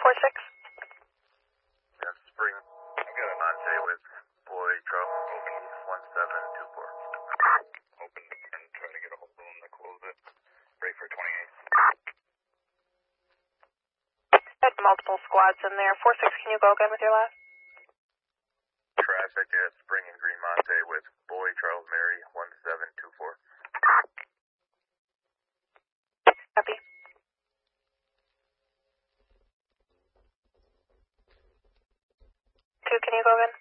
4-6. Yes, Spring. I got a Monte with Boy Trouble. Open 1724. Open and try to get a hold of them to close it. Break for 28. Had multiple squads in there. 4-6, can you go again with your last? Traffic at Spring and Green Monte with Boy Charles Mary 1724. Copy. 2, can you go again?